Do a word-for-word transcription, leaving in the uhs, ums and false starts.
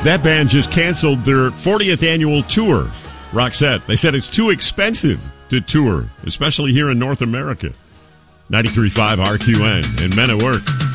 that band just canceled their fortieth annual tour, Roxette. They said it's too expensive to tour, especially here in North America. ninety-three point five R Q N and Men at Work.